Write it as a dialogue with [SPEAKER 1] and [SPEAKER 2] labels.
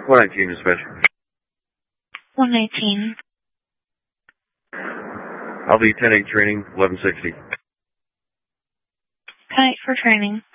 [SPEAKER 1] 119 dispatch.
[SPEAKER 2] 119.
[SPEAKER 1] I'll be 10-8 training, 1160.
[SPEAKER 2] 10-8 for training.